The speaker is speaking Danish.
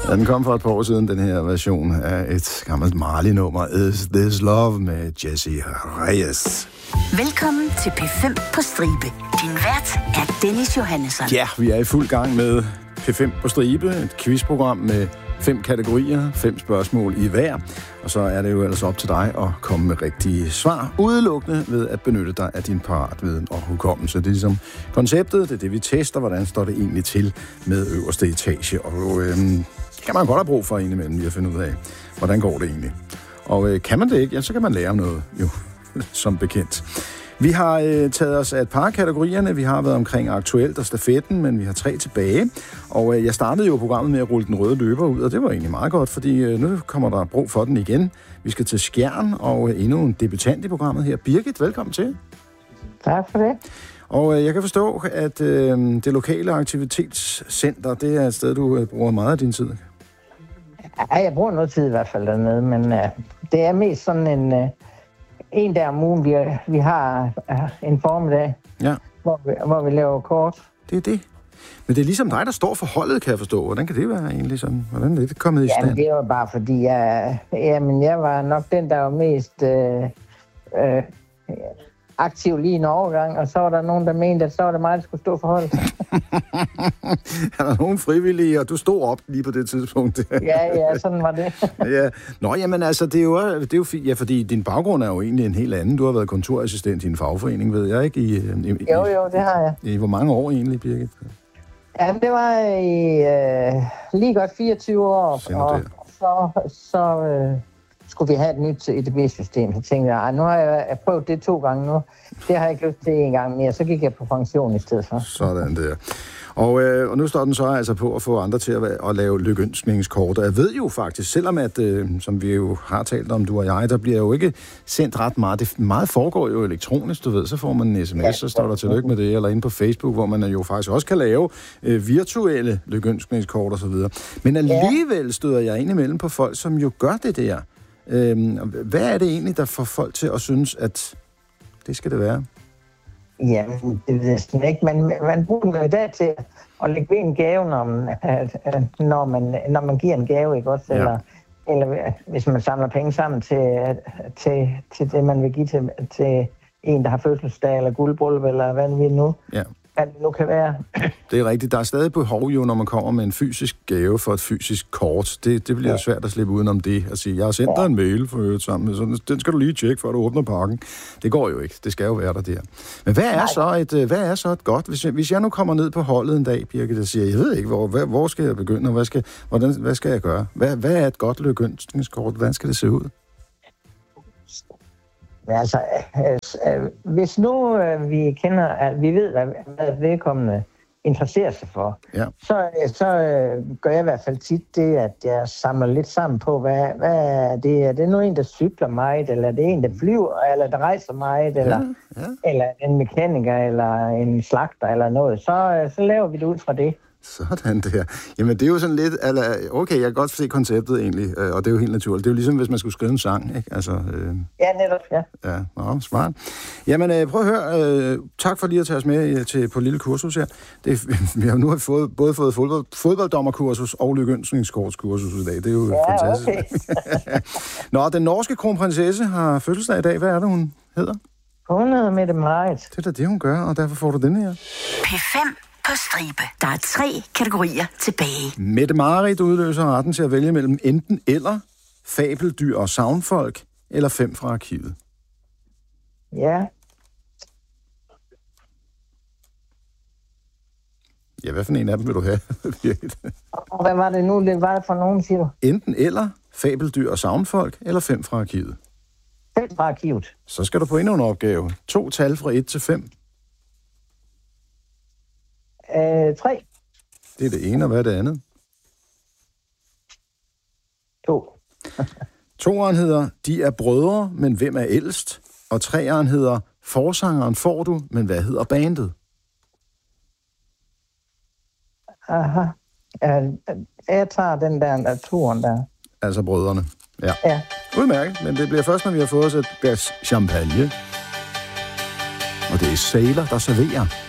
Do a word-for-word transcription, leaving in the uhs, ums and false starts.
Den kom for et par år siden, den her version af et gammelt Marley-nummer, Is This Love med Jesse Reyes. Velkommen til P fem på stribe. Din vært er Dennis Johannesson. Ja, vi er i fuld gang med P fem på stribe, et quizprogram med fem kategorier, fem spørgsmål i hver. Og så er det jo ellers op til dig at komme med rigtige svar, udelukkende ved at benytte dig af din paratviden og hukommelse. Det er ligesom konceptet, det er det, vi tester, hvordan står det egentlig til med øverste etage. Og øhm, kan man godt have brug for indimellem lige at finde ud af, hvordan går det egentlig. Og øh, kan man det ikke, ja, så kan man lære noget, jo, som bekendt. Vi har øh, taget os af et par kategorierne. Vi har været omkring aktuelt og stafetten, men vi har tre tilbage. Og øh, jeg startede jo programmet med at rulle den røde løber ud, og det var egentlig meget godt, fordi øh, nu kommer der brug for den igen. Vi skal til Skjern, og øh, endnu en debutant i programmet her. Birgit, velkommen til. Tak for det. Og øh, jeg kan forstå, at øh, det lokale aktivitetscenter, det er et sted, du øh, bruger meget af din tid. Ja, jeg bruger noget tid i hvert fald dernede, men øh, det er mest sådan en... Øh, En dag om ugen, vi, vi har uh, en formiddag, ja. hvor, vi, hvor vi laver kort. Det er det. Men det er ligesom dig, der står for holdet, kan jeg forstå. Hvordan kan det være egentlig sådan? Hvordan er det kommet i stand? Jamen, det var bare fordi, jeg, jamen, jeg var nok den, der var mest øh, øh, aktiv lige en overgang, og så var der nogen, der mente, at så var det mig, der skulle stå for holdet. Er der nogen frivillige, og du stod op lige på det tidspunkt? ja, ja, sådan var det. ja. Nå, jamen altså, det er jo, det er jo fint, ja, fordi din baggrund er jo egentlig en helt anden. Du har været kontorassistent i en fagforening, ved jeg ikke? I, i, jo, jo, det har jeg. I, i hvor mange år egentlig, Birgit? Jamen, det var i øh, lige godt fireogtyve år, og så, så øh, skulle vi have et nyt E D B-system. Så tænkte jeg, nu har jeg, jeg prøvet det to gange nu. Det har jeg ikke lyst til en gang mere. Så gik jeg på pension i stedet for. Sådan der. Og, øh, og nu står den så altså på at få andre til at, at lave lykønskningskort. Og jeg ved jo faktisk, selvom at, øh, som vi jo har talt om, du og jeg, der bliver jo ikke sendt ret meget. Det meget foregår jo elektronisk, du ved. Så får man en sms, ja, så står der tillykke med det, eller inde på Facebook, hvor man jo faktisk også kan lave øh, virtuelle lykønskningskort osv. Men alligevel støder jeg ind imellem på folk, som jo gør det der. Øh, hvad er det egentlig, der får folk til at synes, at det skal det være? Jamen, det ved jeg ikke. Man, man bruger den i dag til at lægge ved en gave, når man, når man, når man giver en gave, ikke også? Eller, ja. eller hvis man samler penge sammen til, til, til det, man vil give til, til en, der har fødselsdag, eller guldbryllup, eller hvad det nu, ja. hvad det nu kan være. Det er rigtigt. Der er stadig behov jo, når man kommer med en fysisk gave for et fysisk kort. Det, det bliver ja. svært at slippe udenom det og sige, jeg har sendt dig en mail for øvrigt sammen, så den skal du lige tjekke, før du åbner pakken. Det går jo ikke. Det skal jo være der der. Men hvad er, så et, hvad er så et godt? Hvis jeg, hvis jeg nu kommer ned på holdet en dag, Birgit, og siger, jeg ved ikke, hvor, hvor, hvor skal jeg begynde, og hvad skal, hvordan, hvad skal jeg gøre? Hvad, hvad er et godt lykønskningskort? Hvordan skal det se ud? Altså, øh, hvis nu øh, vi kender, at vi ved, hvad, hvad vedkommende interesserer sig for, ja. så, så øh, gør jeg i hvert fald tit det, at jeg samler lidt sammen på, hvad, hvad er det? Er det nu en, der cykler meget, eller er det en, der flyver, eller der rejser meget, eller, ja, ja. eller en mekaniker, eller en slagter, eller noget. Så, øh, så laver vi det ud fra det. Sådan der. Jamen, det er jo sådan lidt... Eller, okay, jeg kan godt se konceptet egentlig, og det er jo helt naturligt. Det er jo ligesom, hvis man skulle skrive en sang, ikke? Altså, øh, ja, netop, ja. Ja, nå, smart. Jamen, øh, prøv at høre. Øh, tak for lige at tage os med til, på et lille kursus her. Det, vi har nu fået, både fået fodbold, fodbolddommerkursus og lykønskningskortskursus i dag. Det er jo ja, fantastisk. Okay. Nå, den norske kronprinsesse har fødselsdag i dag. Hvad er det, hun hedder? Hun hedder Mette Marit. Det er da det, hun gør, og derfor får du den her. P fem på stribe. Der er tre kategorier tilbage. Mette Marit udløser retten til at vælge mellem enten eller, fabeldyr og savnfolk, eller fem fra arkivet. Ja. Ja, hvad for en af dem vil du have? Og hvad var det nu, det var for nogen, siger du? Enten eller, fabeldyr og savnfolk, eller fem fra arkivet. Fem fra arkivet. Så skal du på endnu en opgave. To tal fra et til fem. Øh, tre. Det er det ene, og hvad er det andet? To. Toeren hedder, de er brødre, men hvem er ældst? Og treeren hedder, forsangeren får du, men hvad hedder bandet? Aha. Jeg tager den der, der toeren der. Altså brødrene. Ja. Ja. Udmærket, men det bliver først, når vi har fået os et glas champagne. Og det er Sailor, der serverer.